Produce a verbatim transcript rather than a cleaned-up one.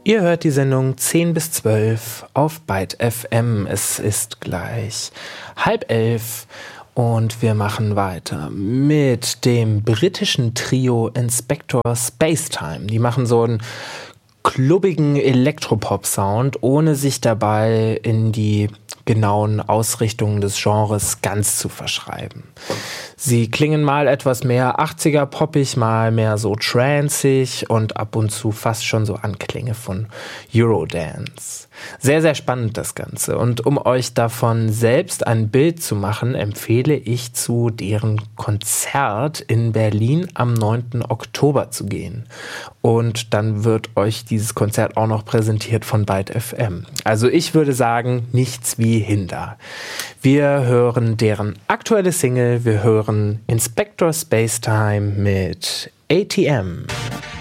Ihr hört die Sendung zehn bis zwölf auf Byte F M. Es ist gleich halb elf und wir machen weiter mit dem britischen Trio Inspector Spacetime. Die machen so einen klubbigen Elektropop-Sound, ohne sich dabei in die genauen Ausrichtungen des Genres ganz zu verschreiben. Sie klingen mal etwas mehr achtziger-poppig, mal mehr so tranceig und ab und zu fast schon so Anklänge von Eurodance. Sehr, sehr spannend das Ganze. Und um euch davon selbst ein Bild zu machen, empfehle ich, zu deren Konzert in Berlin am neunten Oktober zu gehen. Und dann wird euch dieses Konzert auch noch präsentiert von Byte F M. Also ich würde sagen, nichts wie Hinder. Wir hören deren aktuelle Single, wir hören Inspector Spacetime mit A T M.